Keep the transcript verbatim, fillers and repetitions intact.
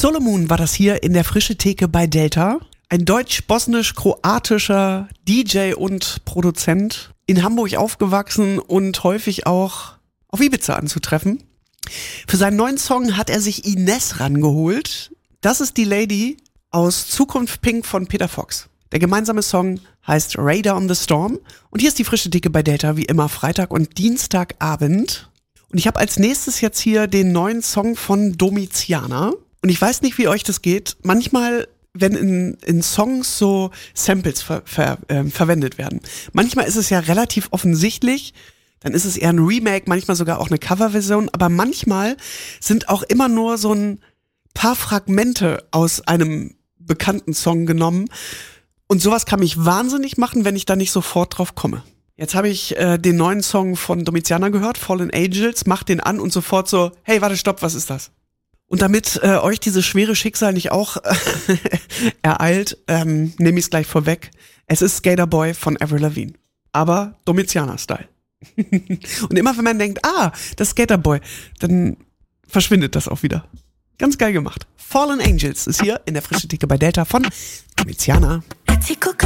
Solomon war das hier in der Frische Theke bei Delta. Ein deutsch-bosnisch-kroatischer D J und Produzent. In Hamburg aufgewachsen und häufig auch auf Ibiza anzutreffen. Für seinen neuen Song hat er sich Ines rangeholt. Das ist die Lady aus Zukunft Pink von Peter Fox. Der gemeinsame Song heißt Radar on the Storm. Und hier ist die Frische Theke bei Delta, wie immer Freitag und Dienstagabend. Und ich habe als nächstes jetzt hier den neuen Song von Domiziana. Und ich weiß nicht, wie euch das geht. Manchmal, wenn in, in Songs so Samples ver, ver, äh, verwendet werden. Manchmal ist es ja relativ offensichtlich, dann ist es eher ein Remake, manchmal sogar auch eine Coverversion, aber manchmal sind auch immer nur so ein paar Fragmente aus einem bekannten Song genommen und sowas kann mich wahnsinnig machen, wenn ich da nicht sofort drauf komme. Jetzt habe ich äh, den neuen Song von Domiziana gehört, Fallen Angels, mach den an und sofort so, hey, warte, stopp, was ist das? Und damit äh, euch dieses schwere Schicksal nicht auch äh, ereilt, ähm, nehme ich es gleich vorweg. Es ist Skater Boy von Avril Lavigne, aber Domiziana-Style. Und immer wenn man denkt, ah, das Skater Boy, dann verschwindet das auch wieder. Ganz geil gemacht. Fallen Angels ist hier in der Frische Theke bei Delta von Domiziana.